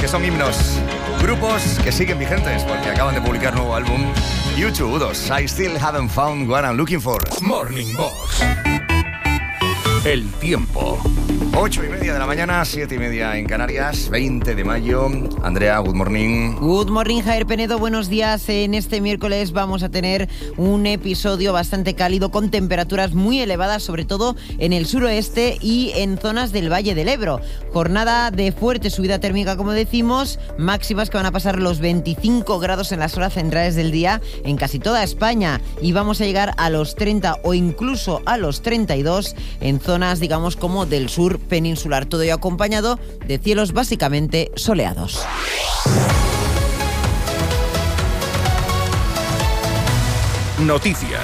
que son himnos. Grupos que siguen vigentes porque acaban de publicar nuevo álbum. U2, U2, I Still Haven't Found What I'm Looking For. Morning Box. El tiempo. 8:30 de la mañana, 7:30 en Canarias, 20 de mayo. Andrea, good morning. Good morning, Javier Penedo, buenos días. En este miércoles vamos a tener un episodio bastante cálido con temperaturas muy elevadas, sobre todo en el suroeste y en zonas del Valle del Ebro. Jornada de fuerte subida térmica, como decimos, máximas que van a pasar los 25 grados en las horas centrales del día en casi toda España, y vamos a llegar a los 30 o incluso a los 32 en zonas, digamos, como del sur peninsular, todo ello acompañado de cielos básicamente soleados. Noticias.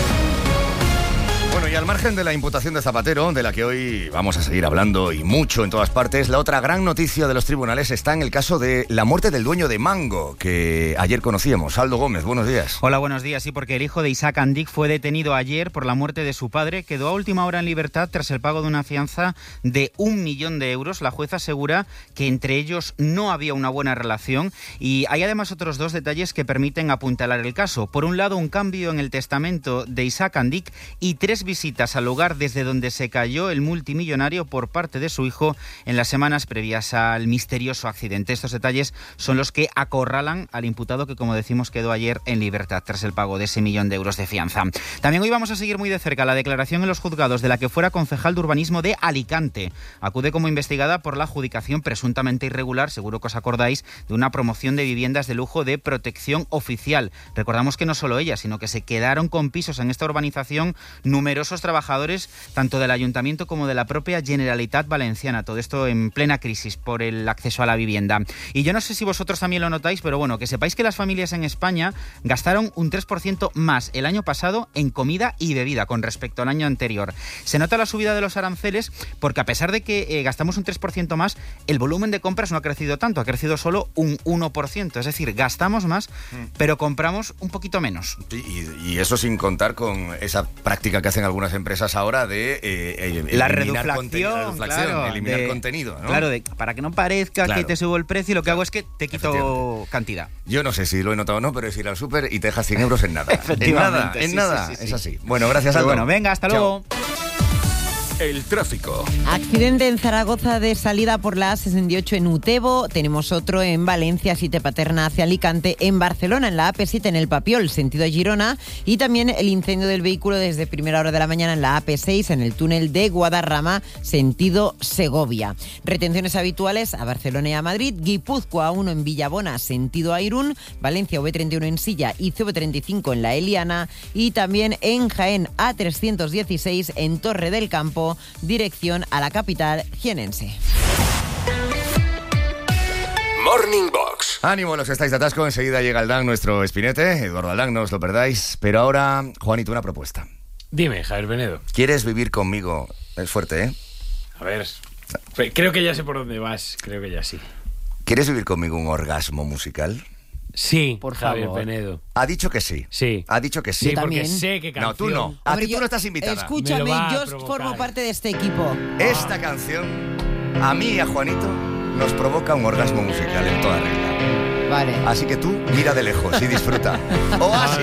Bueno, y al margen de la imputación de Zapatero, de la que hoy vamos a seguir hablando y mucho en todas partes, la otra gran noticia de los tribunales está en el caso de la muerte del dueño de Mango, que ayer conocíamos. Aldo Gómez, buenos días. Hola, buenos días. Sí, porque el hijo de Isaac Andic fue detenido ayer por la muerte de su padre. Quedó a última hora en libertad tras el pago de una fianza de 1 millón de euros. La jueza asegura que entre ellos no había una buena relación, y hay además otros dos detalles que permiten apuntalar el caso. Por un lado, un cambio en el testamento de Isaac Andic y 3 visitas al lugar desde donde se cayó el multimillonario por parte de su hijo en las semanas previas al misterioso accidente. Estos detalles son los que acorralan al imputado, que, como decimos, quedó ayer en libertad tras el pago de ese 1 millón de euros de fianza. También hoy vamos a seguir muy de cerca la declaración en los juzgados de la que fuera concejal de urbanismo de Alicante. Acude como investigada por la adjudicación presuntamente irregular, seguro que os acordáis, de una promoción de viviendas de lujo de protección oficial. Recordamos que no solo ella, sino que se quedaron con pisos en esta urbanización numerosos trabajadores tanto del Ayuntamiento como de la propia Generalitat Valenciana. Todo esto en plena crisis por el acceso a la vivienda. Y yo no sé si vosotros también lo notáis, pero bueno, que sepáis que las familias en España gastaron un 3% más el año pasado en comida y bebida con respecto al año anterior. Se nota la subida de los aranceles porque, a pesar de que gastamos un 3% más, el volumen de compras no ha crecido tanto, ha crecido solo un 1%. Es decir, gastamos más, pero compramos un poquito menos. Y eso sin contar con esa práctica que hacen algunas empresas ahora de la eliminar reduflación, claro, eliminar contenido, ¿no? Claro, para que no parezca que te subo el precio, lo que hago es que te quito cantidad. Yo no sé si lo he notado o no, pero es ir al súper y te dejas 100 euros en nada. Efectivamente, en nada, sí. es así. Bueno, gracias a todos. Bueno, venga, hasta luego. El tráfico. Accidente en Zaragoza de salida por la A68 en Utebo. Tenemos otro en Valencia, 7 Paterna hacia Alicante. En Barcelona, en la AP7 en el Papiol, sentido Girona. Y también el incendio del vehículo desde primera hora de la mañana en la AP6 en el túnel de Guadarrama, sentido Segovia. Retenciones habituales a Barcelona y a Madrid. Guipúzcoa 1 en Villabona, sentido a Irún. Valencia V31 en Silla y CV35 en la Eliana. Y también en Jaén A316 en Torre del Campo, dirección a la capital jienense. Morning Box. Ánimo los que estáis de atasco, enseguida llega Aldán, nuestro espinete, Eduardo Aldán, no os lo perdáis. Pero ahora, Juanito, una propuesta. Dime, Javier Penedo. ¿Quieres vivir conmigo? Es fuerte, ¿eh? A ver, creo que ya sé por dónde vas, creo que ya sí. ¿Quieres vivir conmigo un orgasmo musical? Sí, por Javier favor. Penedo. Ha dicho que sí. Sí. Ha dicho que sí. Sí, porque también. sé que canción... No, tú no. A Hombre, ti tú no estás invitada. Escúchame, Me lo va a yo provocar. formo parte de este equipo. Esta canción, a mí y a Juanito, nos provoca un orgasmo musical en toda regla. Vale. Así que tú mira de lejos y disfruta. Oasis.